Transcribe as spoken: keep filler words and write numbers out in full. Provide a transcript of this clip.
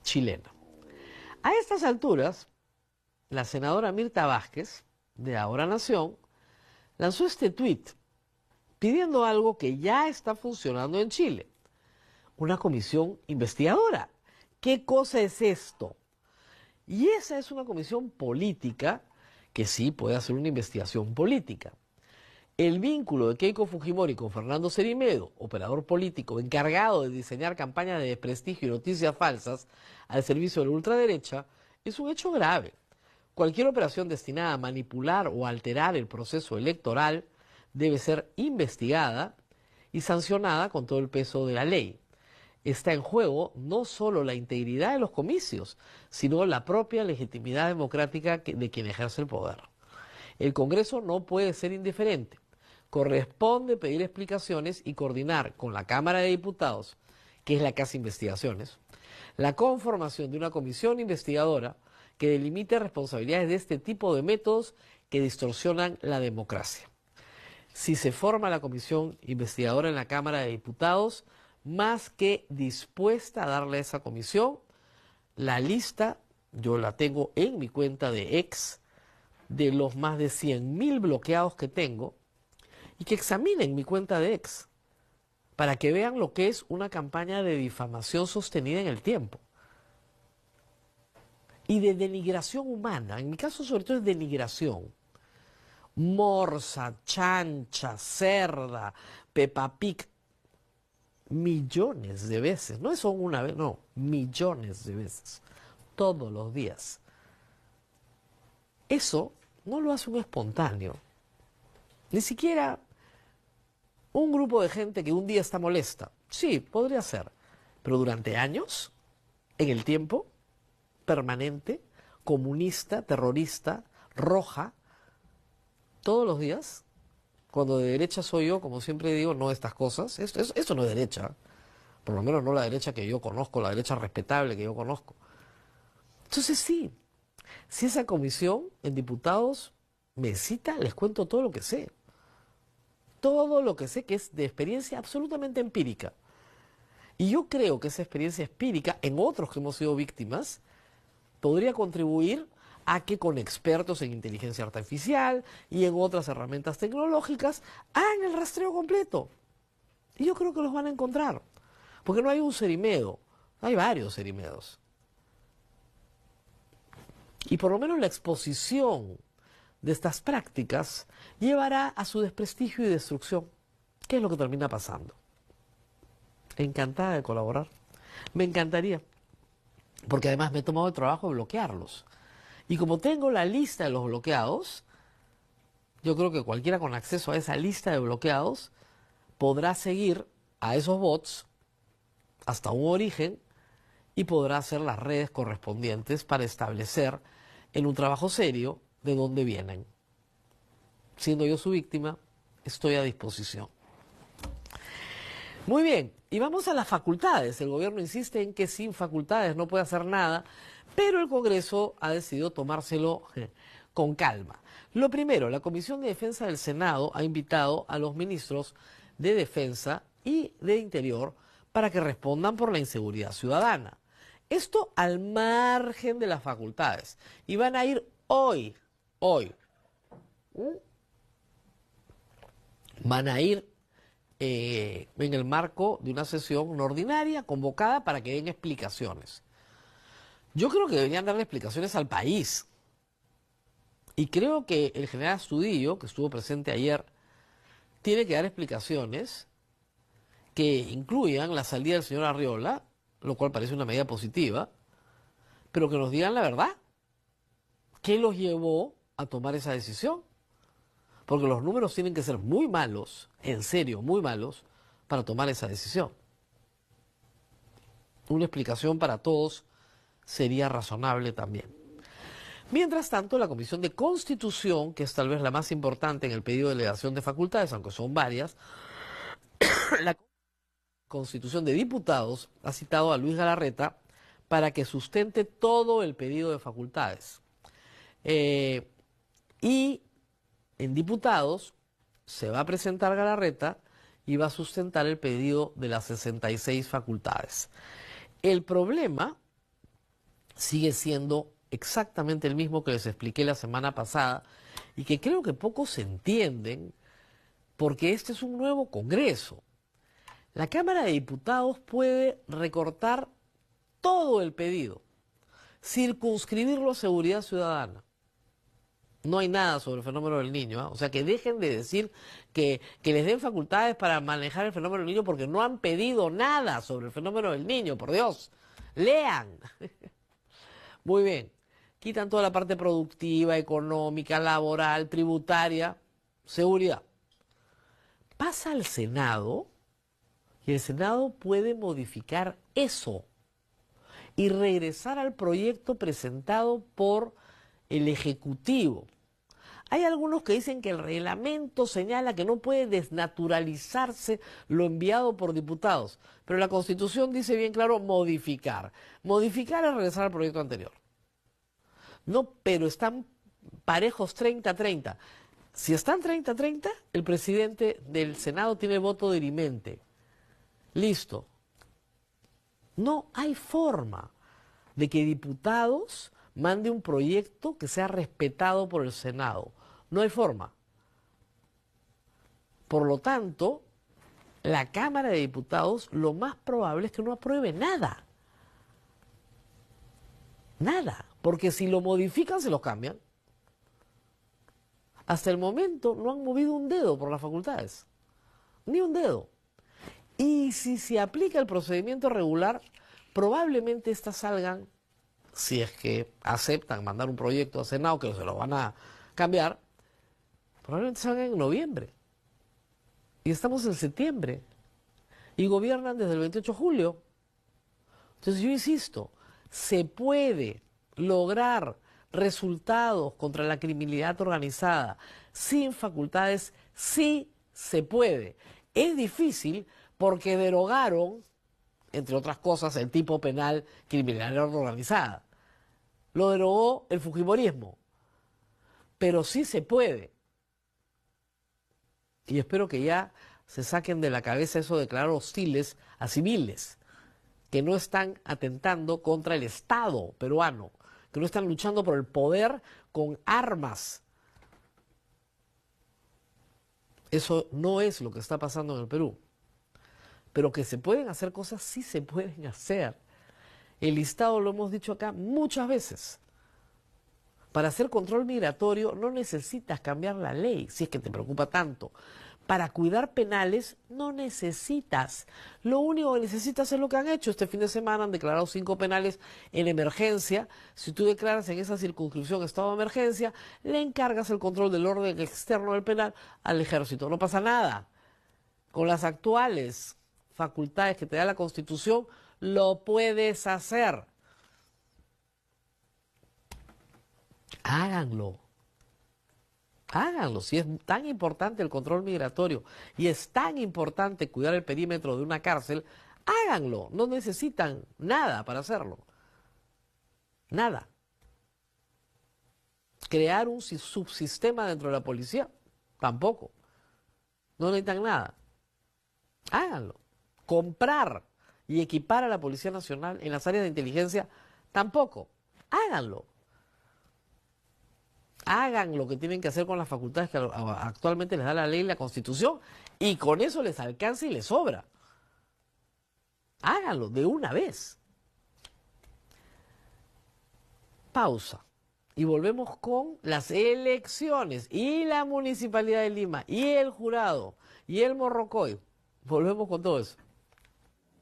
chilena. A estas alturas, la senadora Mirta Vázquez, de Ahora Nación, lanzó este tuit pidiendo algo que ya está funcionando en Chile, una comisión investigadora. ¿Qué cosa es esto? Y esa es una comisión política que sí puede hacer una investigación política. El vínculo de Keiko Fujimori con Fernando Cerimedo, operador político encargado de diseñar campañas de desprestigio y noticias falsas al servicio de la ultraderecha, es un hecho grave. Cualquier operación destinada a manipular o alterar el proceso electoral debe ser investigada y sancionada con todo el peso de la ley. Está en juego no solo la integridad de los comicios, sino la propia legitimidad democrática de quien ejerce el poder. El Congreso no puede ser indiferente. Corresponde pedir explicaciones y coordinar con la Cámara de Diputados, que es la que hace investigaciones, la conformación de una comisión investigadora que delimite responsabilidades de este tipo de métodos que distorsionan la democracia. Si se forma la comisión investigadora en la Cámara de Diputados, más que dispuesta a darle a esa comisión la lista, yo la tengo en mi cuenta de ex, de los más de cien mil bloqueados que tengo, y que examinen mi cuenta de ex, para que vean lo que es una campaña de difamación sostenida en el tiempo. Y de denigración humana, en mi caso sobre todo es denigración. Morsa, chancha, cerda, Peppa Pig, millones de veces, no es solo una vez, no, millones de veces, todos los días. Eso no lo hace un espontáneo, ni siquiera un grupo de gente que un día está molesta. Sí, podría ser, pero durante años, en el tiempo, permanente, comunista, terrorista, roja, todos los días. Cuando de derecha soy yo, como siempre digo, no estas cosas. Esto, esto, esto no es derecha. Por lo menos no la derecha que yo conozco, la derecha respetable que yo conozco. Entonces sí, si esa comisión en diputados me cita, les cuento todo lo que sé. Todo lo que sé, que es de experiencia absolutamente empírica. Y yo creo que esa experiencia empírica, en otros que hemos sido víctimas, podría contribuir a que con expertos en inteligencia artificial y en otras herramientas tecnológicas hagan el rastreo completo. Y yo creo que los van a encontrar. Porque no hay un Cerimedo, hay varios Cerimedos. Y por lo menos la exposición de estas prácticas llevará a su desprestigio y destrucción. ¿Qué es lo que termina pasando? Encantada de colaborar. Me encantaría. Porque además me he tomado el trabajo de bloquearlos. Y como tengo la lista de los bloqueados, yo creo que cualquiera con acceso a esa lista de bloqueados podrá seguir a esos bots hasta un origen y podrá hacer las redes correspondientes para establecer en un trabajo serio de dónde vienen. Siendo yo su víctima, estoy a disposición. Muy bien, y vamos a las facultades. El gobierno insiste en que sin facultades no puede hacer nada, pero el Congreso ha decidido tomárselo con calma. Lo primero, la Comisión de Defensa del Senado ha invitado a los ministros de Defensa y de Interior para que respondan por la inseguridad ciudadana. Esto al margen de las facultades. Y van a ir hoy, hoy. Van a ir eh, en el marco de una sesión no ordinaria convocada para que den explicaciones. Yo creo que deberían darle explicaciones al país. Y creo que el general Astudillo, que estuvo presente ayer, tiene que dar explicaciones que incluyan la salida del señor Arriola, lo cual parece una medida positiva, pero que nos digan la verdad. ¿Qué los llevó a tomar esa decisión? Porque los números tienen que ser muy malos, en serio, muy malos, para tomar esa decisión. Una explicación para todos sería razonable también. Mientras tanto, la Comisión de Constitución, que es tal vez la más importante en el pedido de delegación de facultades, aunque son varias, la Constitución de Diputados ha citado a Luis Galarreta para que sustente todo el pedido de facultades. Eh, y en Diputados se va a presentar Galarreta y va a sustentar el pedido de las sesenta y seis facultades. El problema sigue siendo exactamente el mismo que les expliqué la semana pasada y que creo que pocos entienden porque este es un nuevo Congreso. La Cámara de Diputados puede recortar todo el pedido, circunscribirlo a seguridad ciudadana. No hay nada sobre el fenómeno del niño, ¿eh? O sea, que dejen de decir que, que les den facultades para manejar el fenómeno del niño porque no han pedido nada sobre el fenómeno del niño, por Dios. Lean. Muy bien. Quitan toda la parte productiva, económica, laboral, tributaria, seguridad. Pasa al Senado y el Senado puede modificar eso y regresar al proyecto presentado por el Ejecutivo. Hay algunos que dicen que el reglamento señala que no puede desnaturalizarse lo enviado por diputados, pero la Constitución dice bien claro modificar. Modificar es regresar al proyecto anterior. No, pero están parejos treinta a treinta. Si están treinta a treinta, el presidente del Senado tiene voto dirimente. Listo. No hay forma de que diputados mande un proyecto que sea respetado por el Senado. No hay forma. Por lo tanto, la Cámara de Diputados lo más probable es que no apruebe nada. Nada. Porque si lo modifican, se los cambian. Hasta el momento no han movido un dedo por las facultades. Ni un dedo. Y si se aplica el procedimiento regular, probablemente estas salgan, si es que aceptan mandar un proyecto al Senado, que se lo van a cambiar, probablemente salgan en noviembre. Y estamos en septiembre. Y gobiernan desde el veintiocho de julio. Entonces yo insisto, se puede lograr resultados contra la criminalidad organizada sin facultades, sí se puede. Es difícil porque derogaron, entre otras cosas, el tipo penal criminalidad organizada. Lo derogó el fujimorismo. Pero sí se puede. Y espero que ya se saquen de la cabeza eso de declarar hostiles a civiles que no están atentando contra el Estado peruano, que no están luchando por el poder con armas. Eso no es lo que está pasando en el Perú. Pero que se pueden hacer cosas, sí se pueden hacer. El listado lo hemos dicho acá muchas veces. Para hacer control migratorio no necesitas cambiar la ley, si es que te preocupa tanto. Para cuidar penales no necesitas. Lo único que necesitas es lo que han hecho. Este fin de semana han declarado cinco penales en emergencia. Si tú declaras en esa circunscripción estado de emergencia, le encargas el control del orden externo del penal al ejército. No pasa nada. Con las actuales facultades que te da la Constitución, lo puedes hacer. Háganlo. Háganlo. Si es tan importante el control migratorio y es tan importante cuidar el perímetro de una cárcel, háganlo. No necesitan nada para hacerlo. Nada. Crear un subsistema dentro de la policía, tampoco. No necesitan nada. Háganlo. Comprar y equipar a la Policía Nacional en las áreas de inteligencia, tampoco. Háganlo. Hagan lo que tienen que hacer con las facultades que actualmente les da la ley y la Constitución, y con eso les alcanza y les sobra. Háganlo de una vez. Pausa. Y volvemos con las elecciones y la Municipalidad de Lima y el jurado y el Morrocoy. Volvemos con todo eso.